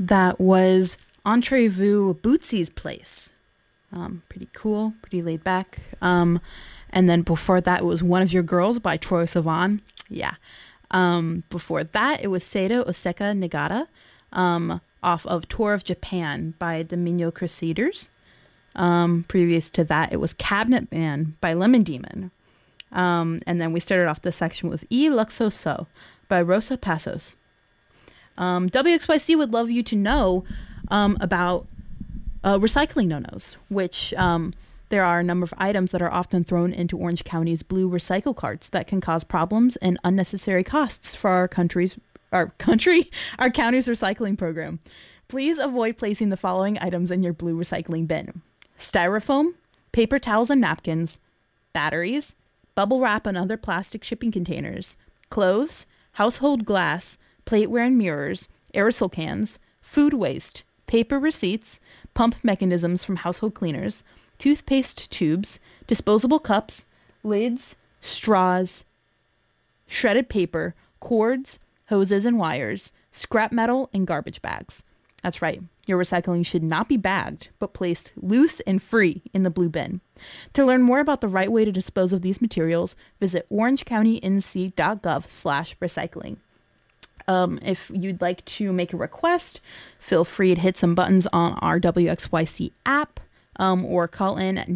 That was Entrevu Bootsy's Place. Pretty cool, pretty laid back. And then before that, it was One of Your Girls by Troye Sivan. Yeah. Before that, it was Seiro Oseka Nagata, off of Tour of Japan by Domino Crusaders. Previous to that, it was Cabinet Man by Lemon Demon. And then we started off this section with E Luxo So by Rosa Passos. WXYC would love you to know about recycling no-nos, which there are a number of items that are often thrown into Orange County's blue recycle carts that can cause problems and unnecessary costs for our county's recycling program. Please avoid placing the following items in your blue recycling bin: styrofoam, paper towels and napkins, batteries, bubble wrap and other plastic shipping containers, clothes, household glass, plateware and mirrors, aerosol cans, food waste, paper receipts, pump mechanisms from household cleaners, toothpaste tubes, disposable cups, lids, straws, shredded paper, cords, hoses and wires, scrap metal, and garbage bags. That's right. Your recycling should not be bagged, but placed loose and free in the blue bin. To learn more about the right way to dispose of these materials, visit orangecountync.gov/recycling. If you'd like to make a request, feel free to hit some buttons on our WXYC app, or call in at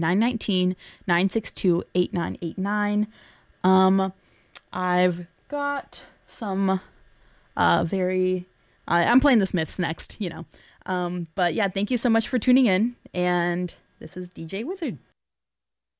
919-962-8989. I've got some I'm playing the Smiths next, But yeah, thank you so much for tuning in, and this is DJ Wizard.